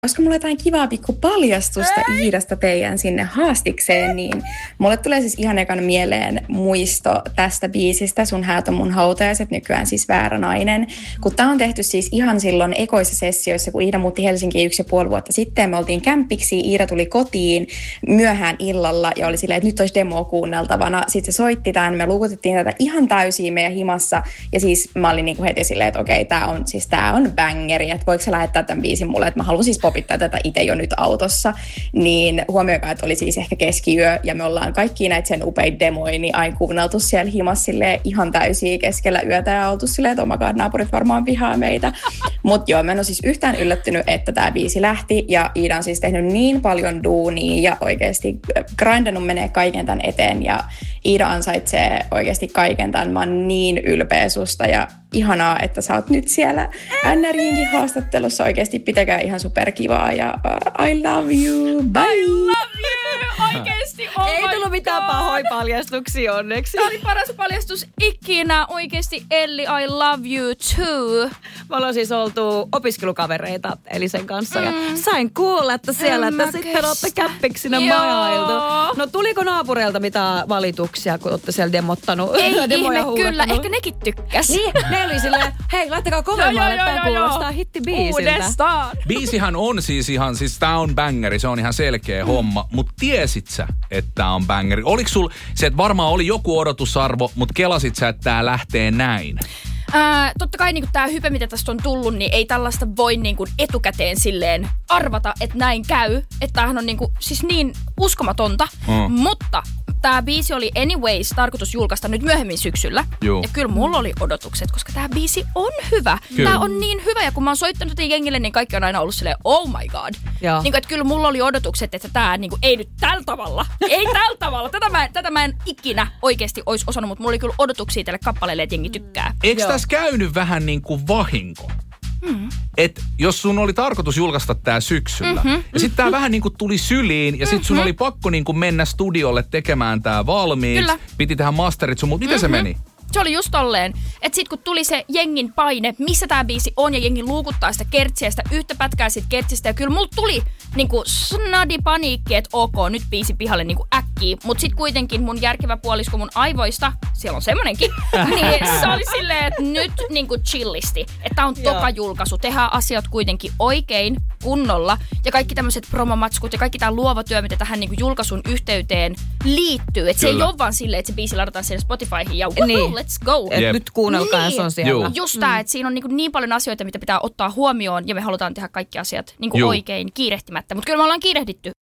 Koska mulla on jotain kivaa pikku paljastusta Iidasta teidän sinne haastikseen, niin mulle tulee siis ihan ekan mieleen muisto tästä biisistä. Sun häät on mun hautajaiset, nykyään siis Väärä nainen. Kun tää on tehty siis ihan silloin ekoissa sessioissa, kun Iida muutti Helsinkiin 1,5 vuotta sitten. Me oltiin kämpiksi, Iida tuli kotiin myöhään illalla ja oli silleen, että nyt olisi demoa kuunneltavana. Sitten se soitti tämän, me lukutettiin tätä ihan täysin meidän himassa. Ja siis mä olin niinku heti silleen, että okei, tää on bangeri, että voiko sä lähettää tämän biisin mulle, että mä haluan siis popittaa tätä itse jo nyt autossa, niin huomioikaa, että oli siis ehkä keskiyö ja me ollaan kaikki näitä sen upeita demoja, niin aina kuunneltu siellä himassa silleen ihan täysiä keskellä yötä ja oltu silleen, että omakaan naapurit varmaan vihaa meitä. Mutta joo, mä en ole siis yhtään yllättynyt, että tämä biisi lähti ja Iida on siis tehnyt niin paljon duunia ja oikeasti grindannut menee kaiken tämän eteen ja Iida ansaitsee oikeasti kaiken tämän. Mä oon niin ylpeä susta ja ihanaa, että sä oot nyt siellä NRJ:nkin haastattelussa. Oikeasti pitäkää ihan superkivaa ja I love you. Bye! I love you! Oikeesti, oh ei tullut mitään pahoja paljastuksia onneksi. Tämä oli paras paljastus ikinä. Oikeesti Elli, I love you too. Me ollaan siis oltu opiskelukavereita Elisen kanssa ja sain kuulla, että siellä, että sitten olette käppiksinä majailtu. No tuliko naapureilta mitään valituksia, kun olette siellä demottanut? Ei ihme kyllä, ehkä nekin tykkäs. Niin, ne oli silleen, hei laittakaa kovemmalle, että tämä kuulostaa hittibiisiltä. Uudestaan. Biisihän on siis tää on bangeri, se on ihan selkeä homma, mutta tiesit sä, että tää on bangeri? Oliko sul se, että varmaan oli joku odotusarvo, mutta kelasit sä, että tää lähtee näin? Totta kai niin tämä hype, mitä tästä on tullut, niin ei tällaista voi niin kuin etukäteen silleen arvata, että näin käy. Että tämähän on niin kuin, siis niin uskomatonta. Mutta tämä biisi oli anyways tarkoitus julkaista nyt myöhemmin syksyllä. Joo. Ja kyllä mulla oli odotukset, koska tämä biisi on hyvä. Tämä on niin hyvä. Ja kun mä oon soittanut tätä jengille, niin kaikki on aina ollut silleen, oh my god. Niin kuin, että kyllä mulla oli odotukset, että tämä niin kuin, ei nyt tällä tavalla. Ei tällä tavalla. Tätä mä en ikinä oikeasti olisi osannut, mutta mulla oli kyllä odotuksia tälle kappaleelle, että jengi tykkää. Eikö tässä käynyt vähän niin kuin vahinko? Et jos sun oli tarkoitus julkaista tää syksyllä, ja sitten tää vähän niin kuin tuli syliin, ja sitten sun oli pakko niin kuin mennä studiolle tekemään tää valmiiksi. Kyllä. Piti tehdä masterit sun, mutta miten se meni? Se oli just tolleen, että sit kun tuli se jengin paine, missä tää biisi on, ja jengi luukuttaa sitä kertsiä, sitä yhtä pätkää siitä kertsistä, ja kyllä mulla tuli niinku snadi paniikki, että ok, nyt biisi pihalle niinku äkkiä, mut sit kuitenkin mun järkevä puolisko mun aivoista, siellä on semmonenkin, niin se oli silleen, että nyt niinku chillisti, että tää on toka julkaisu, tehdään asiat kuitenkin oikein, kunnolla, ja kaikki tämmöiset promomatskut ja kaikki tää luova työ, mitä tähän niinku julkaisun yhteyteen liittyy, että se ei ole vaan silleen, että se biisi ladataan sinne Spotifyhin ja let's go. Nyt kuunnelkaa, niin. Se on siellä. Just tää, että siinä on niin paljon asioita, mitä pitää ottaa huomioon, ja me halutaan tehdä kaikki asiat oikein kiirehtimättä. Mutta kyllä me ollaan kiirehditty